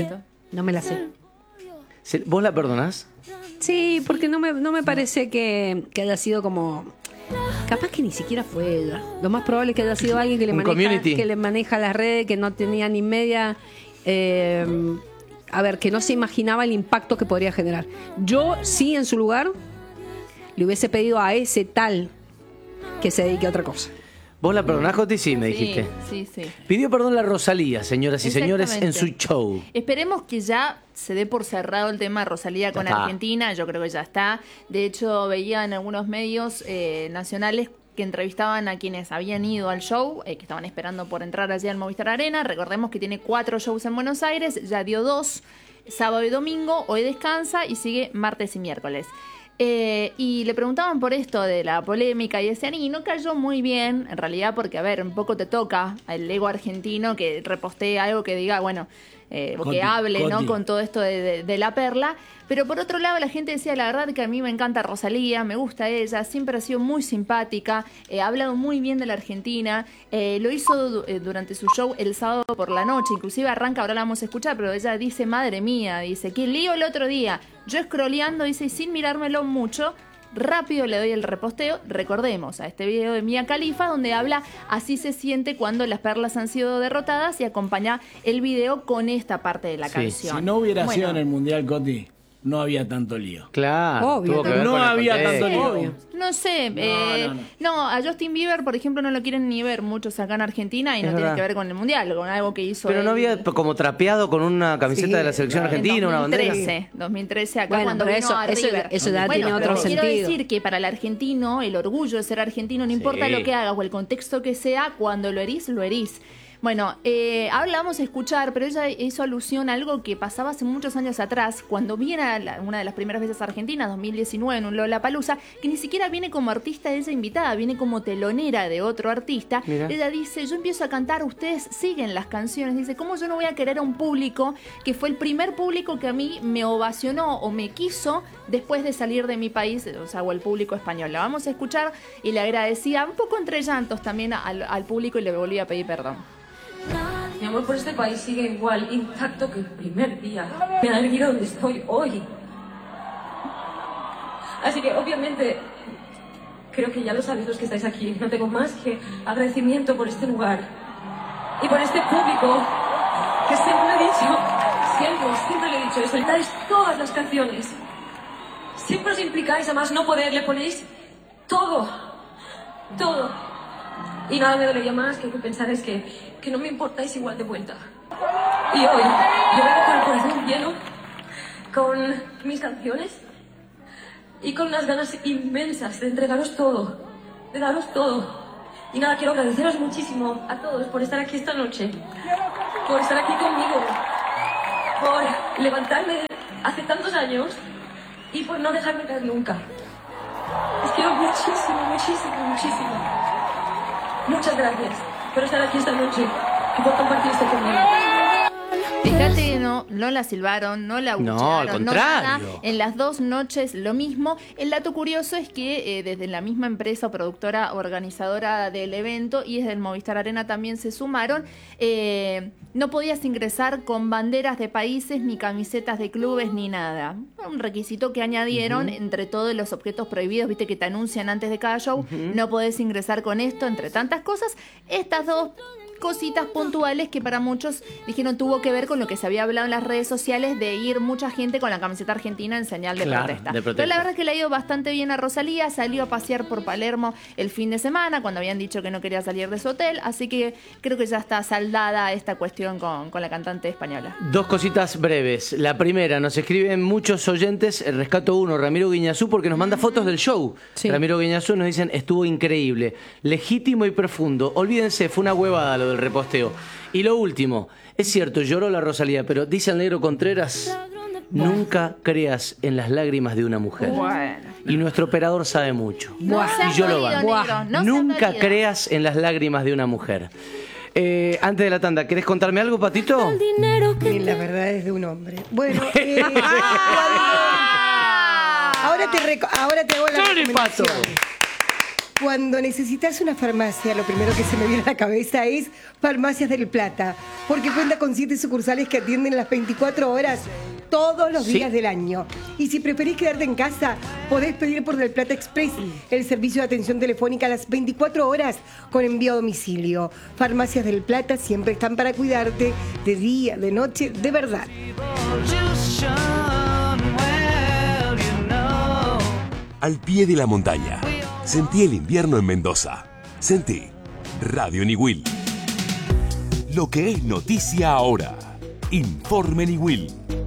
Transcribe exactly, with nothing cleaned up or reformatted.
sé. No me la sé. ¿Vos la perdonás? Sí, porque no me, no me parece que, que haya sido como... Capaz que ni siquiera fue ella. Lo más probable es que haya sido alguien que le, maneja, que le maneja las redes, que no tenía ni media... Eh, a ver, que no se imaginaba el impacto que podría generar. Yo sí, en su lugar, le hubiese pedido a ese tal que se dedique a otra cosa. ¿Vos la perdonás, Coti? Sí, me dijiste. Sí, sí, sí. Pidió perdón la Rosalía, señoras y señores, en su show. Esperemos que ya se dé por cerrado el tema Rosalía con Argentina. Yo creo que ya está. De hecho, veía en algunos medios eh, nacionales que entrevistaban a quienes habían ido al show, eh, que estaban esperando por entrar allí al Movistar Arena. Recordemos que tiene cuatro shows en Buenos Aires, ya dio dos, sábado y domingo, hoy descansa y sigue martes y miércoles. Eh, y le preguntaban por esto de la polémica y decían, y no cayó muy bien, en realidad, porque, a ver, un poco te toca al ego argentino que repostee algo que diga, bueno, eh, Coti, que hable, Coti. ¿no? Con todo esto de, de, de la perla. Pero por otro lado, la gente decía, la verdad que a mí me encanta Rosalía, me gusta ella, siempre ha sido muy simpática, eh, ha hablado muy bien de la Argentina, eh, lo hizo eh, durante su show el sábado por la noche, inclusive arranca, ahora la vamos a escuchar, pero ella dice, madre mía, dice, qué lío el otro día, yo scrolleando, dice, sin mirármelo mucho, rápido le doy el reposteo. Recordemos a este video de Mia Khalifa donde habla así se siente cuando las perlas han sido derrotadas y acompaña el video con esta parte de la sí. canción. Si no hubiera bueno. sido en el Mundial, Coti, no había tanto lío. Claro, obvio. No había tanto lío. Obvio. No sé, no, eh, no, no. no, a Justin Bieber, por ejemplo, no lo quieren ni ver muchos acá en Argentina y es no verdad. tiene que ver con el Mundial, con algo que hizo Pero él. no había como trapeado con una camiseta sí, de la selección claro. argentina, una bandera. dos mil trece, acá bueno, cuando vino eso, a eso, River. Eso ya bueno, tiene otro pero sentido. Quiero decir que para el argentino, el orgullo de ser argentino, no importa sí. lo que hagas o el contexto que sea, cuando lo herís, lo herís. Bueno, eh, ahora la vamos a escuchar, pero ella hizo alusión a algo que pasaba hace muchos años atrás, cuando viene a la, una de las primeras veces a Argentina, dos mil diecinueve, en un Lollapalooza, que ni siquiera viene como artista ella invitada, viene como telonera de otro artista. Mira. Ella dice, yo empiezo a cantar, ustedes siguen las canciones. Dice, ¿cómo yo no voy a querer a un público que fue el primer público que a mí me ovacionó o me quiso después de salir de mi país, o sea, o el público español? La vamos a escuchar y le agradecía, un poco entre llantos también al, al público y le volví a pedir perdón. Mi amor por este país sigue igual, intacto que el primer día. Me ha erguido donde estoy hoy. Así que, obviamente, creo que ya lo sabéis los que estáis aquí. No tengo más que agradecimiento por este lugar. Y por este público, que siempre lo he dicho, siempre, siempre lo he dicho, soltáis todas las canciones. Siempre os implicáis, además no poder, le ponéis todo, todo. Y nada me dolería más que, que pensar es que, que no me importáis igual de vuelta. Y hoy, yo vengo con el corazón lleno, con mis canciones y con unas ganas inmensas de entregaros todo, de daros todo. Y nada, quiero agradeceros muchísimo a todos por estar aquí esta noche, por estar aquí conmigo, por levantarme hace tantos años y por no dejarme caer nunca. Os quiero muchísimo, muchísimo, muchísimo. Muchas gracias por estar aquí esta noche y por compartir esto conmigo. Fíjate que no, no la silbaron, no la abuchearon, no, al contrario. No nada. En las dos noches lo mismo. El dato curioso es que eh, desde la misma empresa productora organizadora del evento y desde el Movistar Arena también se sumaron, eh, no podías ingresar con banderas de países, ni camisetas de clubes, ni nada. Un requisito que añadieron uh-huh. entre todos los objetos prohibidos, viste que te anuncian antes de cada show, uh-huh. no podés ingresar con esto, entre tantas cosas. Estas dos cositas puntuales que para muchos dijeron tuvo que ver con lo que se había hablado en las redes sociales de ir mucha gente con la camiseta argentina en señal de, claro, protesta. de protesta. Pero la verdad es que le ha ido bastante bien a Rosalía, salió a pasear por Palermo el fin de semana cuando habían dicho que no quería salir de su hotel, así que creo que ya está saldada esta cuestión con, con la cantante española. Dos cositas breves. La primera, nos escriben muchos oyentes, rescato uno, Ramiro Guiñazú, porque nos manda fotos del show. Sí. Ramiro Guiñazú nos dicen, estuvo increíble, legítimo y profundo. Olvídense, fue una huevada lo del reposteo. Y lo último, es cierto, lloró la Rosalía, pero dice el negro Contreras, nunca creas en las lágrimas de una mujer. Bueno. Y nuestro operador sabe mucho. No y yo lo banco. No nunca creas en las lágrimas de una mujer. Eh, antes de la tanda, ¿querés contarme algo, Patito? El dinero que la verdad es de un hombre. Bueno, eh, ahora te reco- ahora te hago la recomendación. Cuando necesitas una farmacia, lo primero que se me viene a la cabeza es Farmacias del Plata, porque cuenta con siete sucursales que atienden las veinticuatro horas todos los días sí. del año. Y si preferís quedarte en casa, podés pedir por Del Plata Express el servicio de atención telefónica a las veinticuatro horas con envío a domicilio. Farmacias del Plata siempre están para cuidarte de día, de noche, de verdad. Al pie de la montaña. Sentí el invierno en Mendoza. Sentí Radio Niwil. Lo que es noticia ahora. Informe Niwil.